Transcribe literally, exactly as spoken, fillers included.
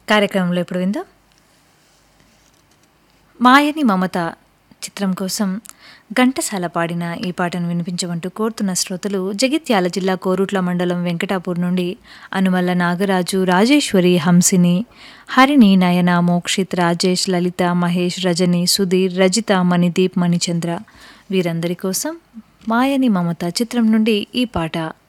కార్యక్రమంలో ఇప్పుడు విందాం మాయని మమత చిత్రం కోసం ఘంటసాల పాడిన ఈ పాటను వినిపించమంటూ కోరుతున్న శ్రోతలు జగిత్యాల జిల్లా కోరుట్ల మండలం వెంకటాపూర్ నుండి అనుమల్ల నాగరాజు, రాజేశ్వరి, హంసిని, హరిణి, నయన, మోక్షిత్, రాజేష్, లలిత, మహేష్, రజని, సుధీర్, రజిత, మణిదీప్, మణిచంద్ర వీరందరి కోసం మాయని మమత చిత్రం నుండి ఈ పాట.